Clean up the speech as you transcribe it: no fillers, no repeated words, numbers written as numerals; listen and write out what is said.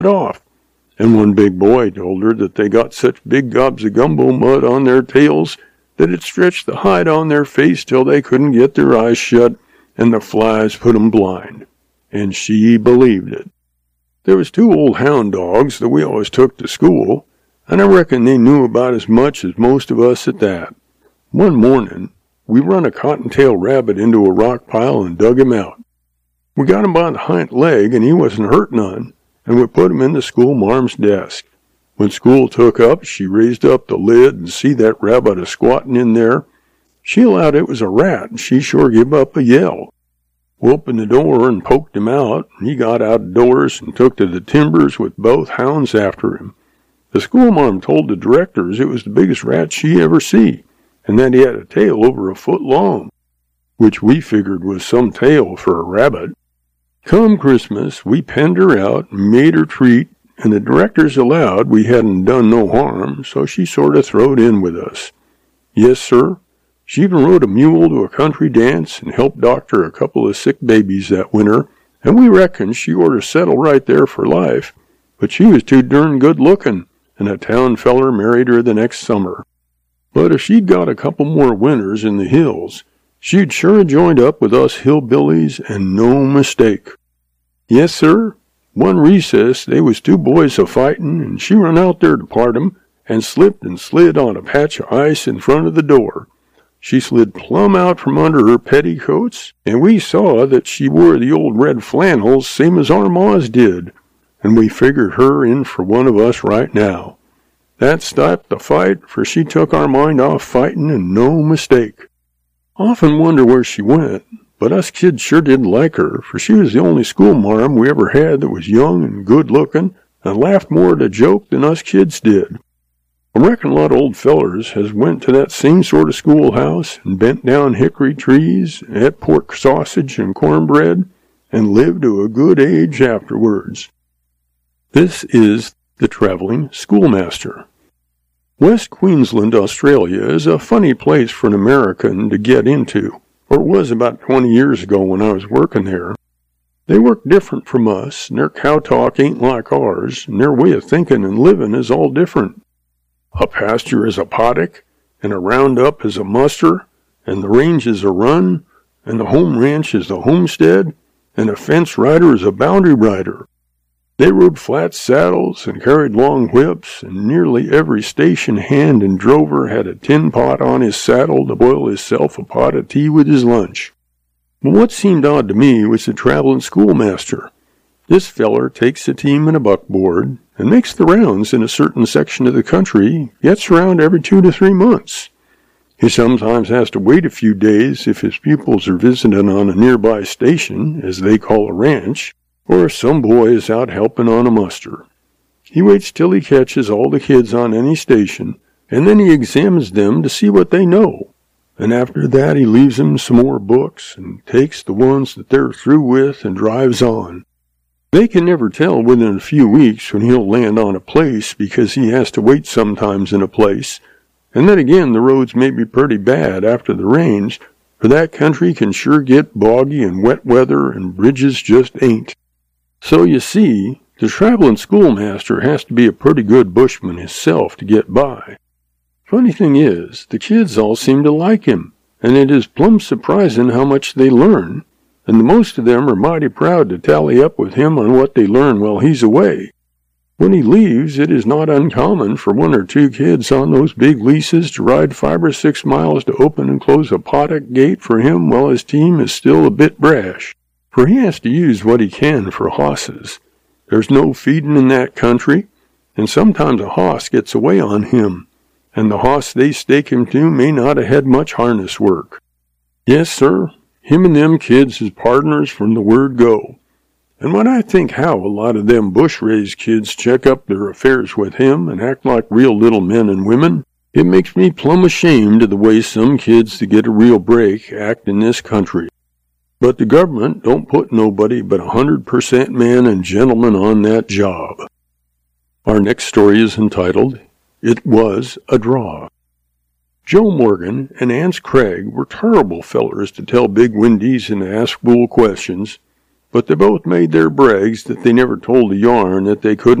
off. And one big boy told her that they got such big gobs of gumbo mud on their tails that it stretched the hide on their face till they couldn't get their eyes shut, and the flies put 'em blind. And she believed it. There was 2 old hound dogs that we always took to school, and I reckon they knew about as much as most of us at that. One morning, we run a cottontail rabbit into a rock pile and dug him out. We got him by the hind leg, and he wasn't hurt none, and we put him in the school marm's desk. When school took up, she raised up the lid and see that rabbit a-squatting in there. She allowed it was a rat, and she sure give up a yell. We opened the door and poked him out, and he got outdoors and took to the timbers with both hounds after him. The schoolmarm told the directors it was the biggest rat she ever see, and that he had a tail over a foot long, which we figured was some tail for a rabbit. Come Christmas, we penned her out and made her treat, and the directors allowed we hadn't done no harm, so she sort of throwed in with us. Yes, sir. She even rode a mule to a country dance and helped doctor a couple of sick babies that winter, and we reckoned she ought to settle right there for life, but she was too darn good looking, and a town feller married her the next summer. But if she'd got a couple more winters in the hills, she'd sure have joined up with us hillbillies, and no mistake. Yes, sir. One recess, they was 2 boys a-fightin', and she run out there to part 'em, and slipped and slid on a patch of ice in front of the door. She slid plumb out from under her petticoats, and we saw that she wore the old red flannels same as our ma's did, and we figured her in for one of us right now. That stopped the fight, for she took our mind off fightin', and no mistake. Often wonder where she went, but us kids sure did like her, for she was the only schoolmarm we ever had that was young and good-looking, and laughed more at a joke than us kids did. I reckon a lot of old fellers has went to that same sort of schoolhouse and bent down hickory trees, ate pork sausage and cornbread, and lived to a good age afterwards. This is the Traveling Schoolmaster. West Queensland, Australia is a funny place for an American to get into, or it was about 20 years ago when I was working there. They work different from us, and their cow talk ain't like ours, and their way of thinking and living is all different. A pasture is a paddock, and a roundup is a muster, and the range is a run, and the home ranch is a homestead, and a fence rider is a boundary rider. They rode flat saddles and carried long whips, and nearly every station hand and drover had a tin pot on his saddle to boil himself a pot of tea with his lunch. But what seemed odd to me was the traveling schoolmaster. This feller takes a team and a buckboard, and makes the rounds in a certain section of the country, gets around every 2 to 3 months. He sometimes has to wait a few days if his pupils are visiting on a nearby station, as they call a ranch, or if some boy is out helping on a muster. He waits till he catches all the kids on any station, and then he examines them to see what they know. And after that he leaves them some more books, and takes the ones that they're through with and drives on. They can never tell within a few weeks when he'll land on a place, because he has to wait sometimes in a place. And then again, the roads may be pretty bad after the rains, for that country can sure get boggy and wet weather, and bridges just ain't. So you see, the traveling schoolmaster has to be a pretty good bushman himself to get by. Funny thing is, the kids all seem to like him, and it is plumb surprising how much they learn, and the most of them are mighty proud to tally up with him on what they learn while he's away. When he leaves, it is not uncommon for 1 or 2 kids on those big leases to ride 5 or 6 miles to open and close a paddock gate for him while his team is still a bit brash, for he has to use what he can for hosses. There's no feeding in that country, and sometimes a hoss gets away on him, and the hoss they stake him to may not have had much harness work. Yes, sir, him and them kids is partners from the word go. And when I think how a lot of them bush-raised kids check up their affairs with him and act like real little men and women, it makes me plumb ashamed of the way some kids to get a real break act in this country. But the government don't put nobody but 100% man and gentleman on that job. Our next story is entitled, It Was a Draw. Joe Morgan and Anse Craig were terrible fellers to tell big windies and ask fool questions, But they both made their brags that they never told a yarn that they couldn't